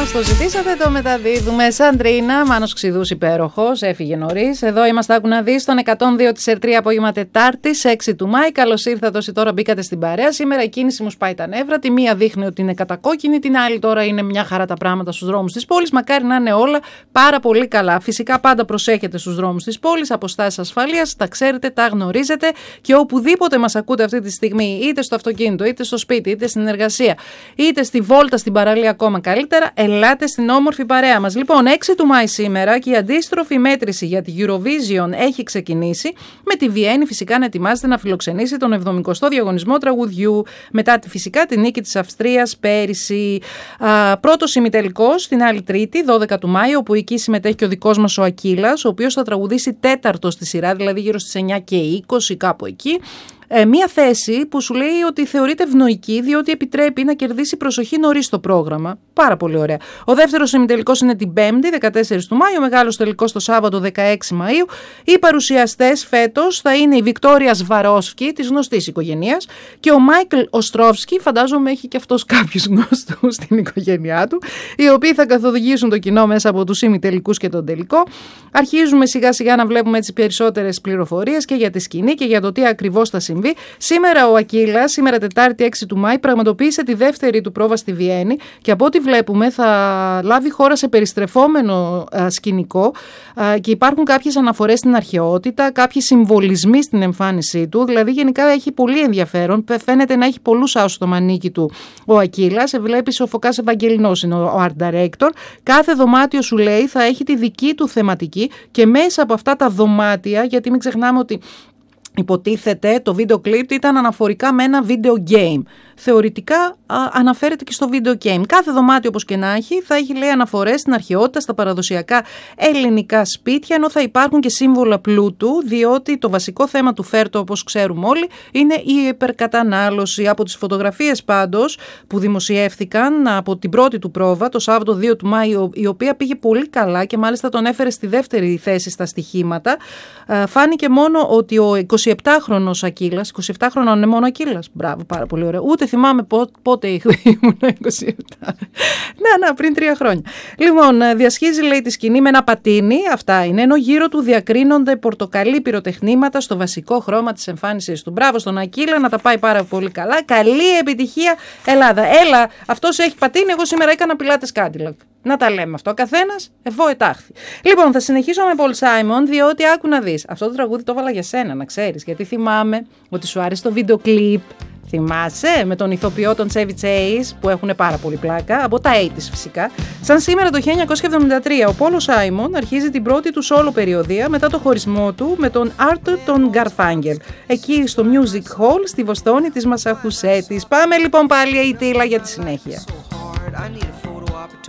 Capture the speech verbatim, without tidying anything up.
μας το ζητήσατε, το μεταδίδουμε. Σαντρίνα, Μάνος Ξηδούς υπέροχος, έφυγε νωρίς. Εδώ είμαστε, άκου να δεις, στον εκατόν δύο της ΕΡΤΡΙ απόγευμα Τετάρτης, έξι του Μάη. Καλώς ήρθατε όσοι τώρα μπήκατε στην παρέα. Σήμερα η κίνηση μου σπάει τα νεύρα. Τη μία δείχνει ότι είναι κατακόκκινη, την άλλη τώρα είναι μια χαρά τα πράγματα στους δρόμους της πόλης. Μακάρι να είναι όλα πάρα πολύ καλά. Φυσικά πάντα προσέχετε στους δρόμους της πόλης, αποστάσεις ασφαλείας, τα ξέρετε, τα γνωρίζετε και οπουδήποτε μας ακούτε αυτή τη στιγμή, είτε στο αυτοκίνητο, είτε στο σπίτι, είτε στην εργασία, είτε στη βόλτα στην παραλία, ακόμα καλύτερα, ελάτε στην όμορφη παρέα μας. Λοιπόν, έξι του Μάη σήμερα και η αντίστροφη μέτρηση για τη Eurovision έχει ξεκινήσει, με τη Βιέννη φυσικά να ετοιμάζεται να φιλοξενήσει τον εβδομηκοστό διαγωνισμό τραγουδιού, μετά τη φυσικά τη νίκη της Αυστρίας πέρυσι. Α, πρώτος ημιτελικός την άλλη Τρίτη, δώδεκα του Μάη, όπου εκεί συμμετέχει και ο δικός μας ο Ακύλας, ο οποίος θα τραγουδήσει τέταρτο στη σειρά, δηλαδή γύρω στις εννιά και είκοσι, κάπου εκεί. Ε, μία θέση που σου λέει ότι θεωρείται ευνοϊκή, διότι επιτρέπει να κερδίσει προσοχή νωρίς στο πρόγραμμα. Πάρα πολύ ωραία. Ο δεύτερος ημιτελικός είναι την Πέμπτη, δεκατέσσερις του Μάη, ο μεγάλος τελικός το Σάββατο, δεκαέξι Μαΐου. Οι παρουσιαστές φέτος θα είναι η Βικτόρια Σβαρόσκι, της γνωστής οικογένειας, και ο Μάικλ Οστρόφσκι, φαντάζομαι έχει και αυτός κάποιους γνωστούς στην οικογένειά του, οι οποίοι θα καθοδηγήσουν το κοινό μέσα από τους ημιτελικούς και τον τελικό. Αρχίζουμε σιγά σιγά να βλέπουμε έτσι περισσότερες πληροφορίες και για τη σκηνή και για το τι ακριβώς θα συμβεί. Σήμερα ο Ακύλας, σήμερα Τετάρτη έξι του Μάη, πραγματοποίησε τη δεύτερη του πρόβα στη Βιέννη και από ό,τι βλέπουμε θα λάβει χώρα σε περιστρεφόμενο α, σκηνικό α, και υπάρχουν κάποιες αναφορές στην αρχαιότητα, κάποιοι συμβολισμοί στην εμφάνισή του, δηλαδή γενικά έχει πολύ ενδιαφέρον, φαίνεται να έχει πολλούς άσους στο μανίκι του ο Ακύλας. Βλέπεις ο Φωκάς Ευαγγελινός είναι ο art director, κάθε δωμάτιο σου λέει θα έχει τη δική του θεματική και μέσα από αυτά τα δωμάτια, γιατί μην ξεχνάμε ότι υποτίθεται το βίντεο κλιπ ήταν αναφορικά με ένα βίντεο game. Θεωρητικά α, αναφέρεται και στο βίντεο game. Κάθε δωμάτιο όπως και να έχει θα έχει λέει αναφορές στην αρχαιότητα, στα παραδοσιακά ελληνικά σπίτια, ενώ θα υπάρχουν και σύμβολα πλούτου, διότι το βασικό θέμα του Φέρτο, όπως ξέρουμε όλοι, είναι η υπερκατανάλωση. Από τις φωτογραφίες πάντως που δημοσιεύθηκαν από την πρώτη του πρόβα, το Σάββατο δύο του Μάη, η οποία πήγε πολύ καλά και μάλιστα τον έφερε στη δεύτερη θέση στα στοιχήματα, α, φάνηκε μόνο ότι ο εικοσιεπτάχρονος Ακύλας, εικοσιεπτάχρονος είναι μόνο Ακύλας, μπράβο, πάρα πολύ ωραίο. Ούτε θυμάμαι πότε ήμουν είκοσι επτά. Να, να, πριν τρία χρόνια. Λοιπόν, διασχίζει λέει τη σκηνή με ένα πατίνι, αυτά είναι, ενώ γύρω του διακρίνονται πορτοκαλί πυροτεχνήματα στο βασικό χρώμα της εμφάνισης του. Μπράβο στον Ακύλα, να τα πάει πάρα πολύ καλά. Καλή επιτυχία, Ελλάδα. Έλα, αυτός έχει πατίνι, εγώ σήμερα έκανα πιλάτες Cadillac. Να τα λέμε αυτό. Καθένας εφώ ετάχθη. Λοιπόν, θα συνεχίσω με Paul Simon, διότι άκου να δεις. Αυτό το τραγούδι το έβαλα για σένα, να ξέρεις. Γιατί θυμάμαι ότι σου άρεσε το βίντεο κλιπ. Θυμάσαι με τον ηθοποιό των Chevy Chase που έχουν πάρα πολύ πλάκα, από τα ογδόντα φυσικά. Σαν σήμερα το χίλια εννιακόσια εβδομήντα τρία, ο Πόλο Σάιμον αρχίζει την πρώτη του solo περιοδεία μετά το χωρισμό του με τον Άρτουρ τον Γκαρφάγγελ. Εκεί στο Music Hall στη Βοστόνη της Μασαχουσέτης. Πάμε λοιπόν πάλι η Τίλα για τη συνέχεια.